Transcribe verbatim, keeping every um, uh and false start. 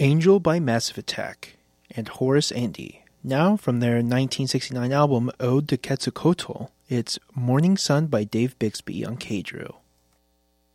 Angel by Massive Attack and Horace Andy. Now from their nineteen sixty-nine album Ode to Quetzalcoatl, it's Morning Sun by Dave Bixby on K-Drill.